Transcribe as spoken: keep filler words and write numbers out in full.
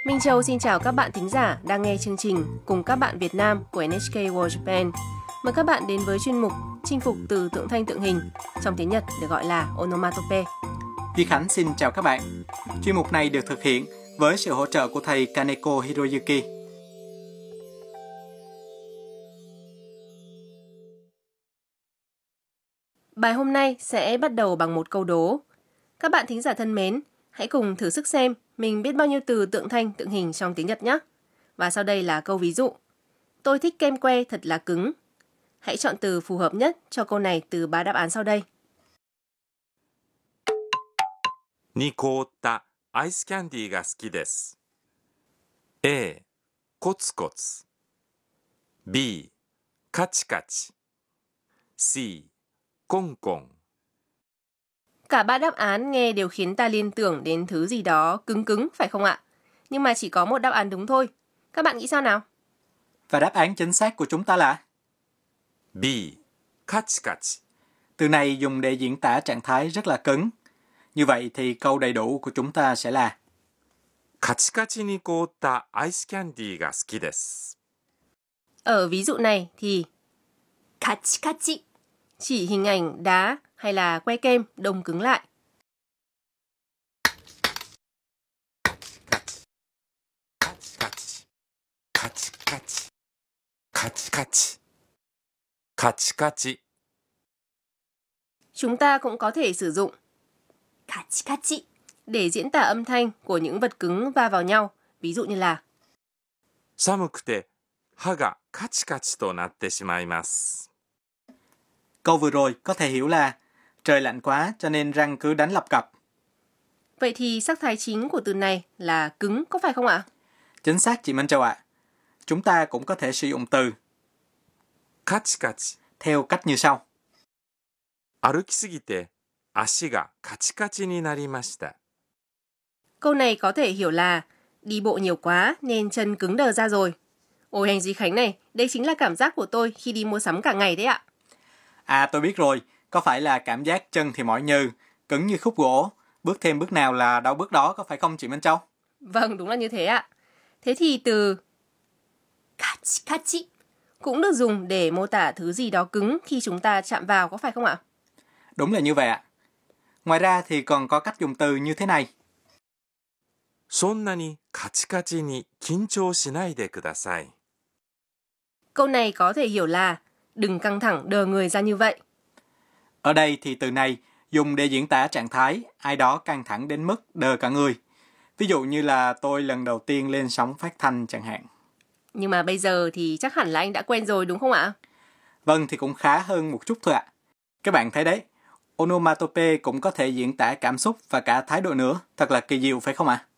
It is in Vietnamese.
Minh Châu xin chào các bạn thính giả đang nghe chương trình Cùng các bạn Việt Nam của en ết ca World Japan. Mời các bạn đến với chuyên mục Chinh phục từ tượng thanh tượng hình, trong tiếng Nhật được gọi là onomatope. Duy Khánh xin chào các bạn. Chuyên mục này được thực hiện với sự hỗ trợ của thầy Kaneko Hiroyuki. Bài hôm nay sẽ bắt đầu bằng một câu đố. Các bạn thính giả thân mến, hãy cùng thử sức xem mình biết bao nhiêu từ tượng thanh tượng hình trong tiếng Nhật nhé. Và sau đây là câu ví dụ. Tôi thích kem que thật là cứng. Hãy chọn từ phù hợp nhất cho câu này từ ba đáp án sau đây. に凍ったアイスキャンディーが好きです。A、コツコツ B、カチカチ C、コンコン Cả ba đáp án nghe đều khiến ta liên tưởng đến thứ gì đó cứng cứng, phải không ạ? Nhưng mà chỉ có một đáp án đúng thôi. Các bạn nghĩ sao nào? Và đáp án chính xác của chúng ta là B、カチカチ từ này dùng để diễn tả trạng thái rất là cứng. Như vậy thì câu đầy đủ của chúng ta sẽ là カチカチに凍ったアイスキャンディーが好きです。 Ở ví dụ này thì カチカチ chỉ hình ảnh đá hay là que kem đông cứng lại. カチカチカチカチカチカチ Chúng ta cũng có thể sử dụng カチカチ để diễn tả âm thanh của những vật cứng va vào nhau. Ví dụ như là 寒くて歯がカチカチとなってしまいます。 câu vừa rồi có thể hiểu là trời lạnh quá cho nên răng cứ đánh lập cập. Vậy thì sắc thái chính của từ này là cứng, có phải không ạ? Chính xác chị Minh Châu ạ. Chúng ta cũng có thể sử dụng từ カチカチ theo cách như sau. 歩きすぎて足がカチカチになりました。 Câu này có thể hiểu là đi bộ nhiều quá nên chân cứng đờ ra rồi. Ôi hành Duy Khánh này, đây chính là cảm giác của tôi khi đi mua sắm cả ngày đấy ạ. À tôi biết rồi, có phải là cảm giác chân thì mỏi nhừ, cứng như khúc gỗ, bước thêm bước nào là đau bước đó, có phải không chị Minh Châu? Vâng, đúng là như thế ạ. Thế thì từ カチカチ cũng được dùng để mô tả thứ gì đó cứng khi chúng ta chạm vào, có phải không ạ? Đúng là như vậy ạ. Ngoài ra thì còn có cách dùng từ như thế này. そんなにカチカチに緊張しないでください。 Câu này có thể hiểu là đừng căng thẳng đờ người ra như vậy. Ở đây thì từ này dùng để diễn tả trạng thái ai đó căng thẳng đến mức đờ cả người. Ví dụ như là tôi lần đầu tiên lên sóng phát thanh chẳng hạn. Nhưng mà bây giờ thì chắc hẳn là anh đã quen rồi đúng không ạ? Vâng thì cũng khá hơn một chút thôi ạ. Các bạn thấy đấy, onomatope cũng có thể diễn tả cảm xúc và cả thái độ nữa. Thật là kỳ diệu phải không ạ?